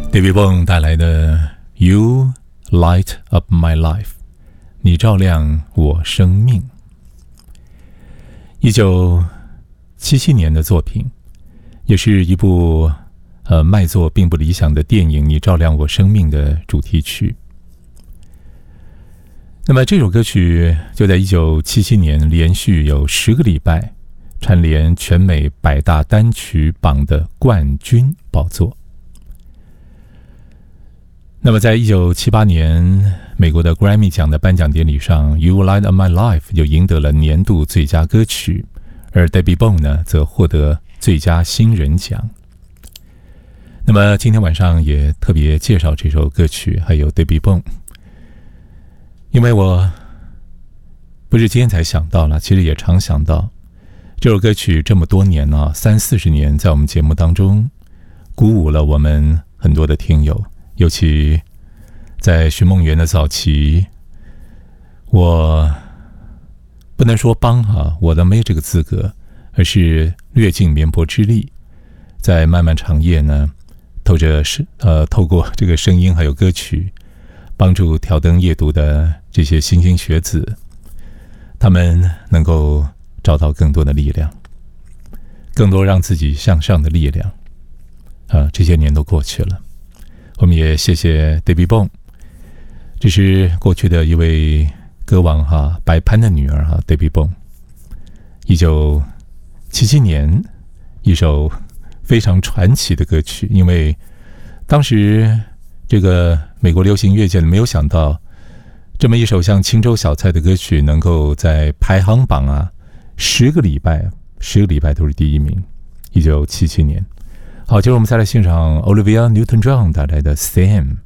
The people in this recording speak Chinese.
David Bone 带来的 You Light Up My Life， 你照亮我生命。1977年的作品，也是一部卖座并不理想的电影《你照亮我生命》的主题曲。那么这首歌曲就在1977年连续有10个礼拜蝉联全美100大单曲榜的冠军宝座。那么在1978年美国的 Grammy 奖的颁奖典礼上， You Light Up My Life 就赢得了年度最佳歌曲，而 David Bone 呢则获得最佳新人奖。那么今天晚上也特别介绍这首歌曲还有 David Bone， 因为我不是今天才想到了，其实也常想到这首歌曲这么多年啊，30-40年在我们节目当中鼓舞了我们很多的听友，尤其在寻梦园的早期，我不能说帮我都没有这个资格，而是略尽绵薄之力，在漫漫长夜呢，透过这个声音还有歌曲，帮助挑灯夜读的这些莘莘学子，他们能够找到更多的力量，更多让自己向上的力量。这些年都过去了，我们也谢谢 David Bone， 这是过去的一位歌王白潘的女儿David Bone。 1977年一首非常传奇的歌曲，因为当时这个美国流行乐界没有想到这么一首像青州小菜的歌曲能够在排行榜10个礼拜都是第一名。1977年。好，接着我们再来欣赏 Olivia Newton-John 带来的 Sam。